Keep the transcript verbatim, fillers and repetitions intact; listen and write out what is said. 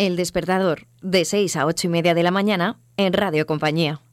El Despertador, de seis a ocho y media de la mañana, en Radio Compañía.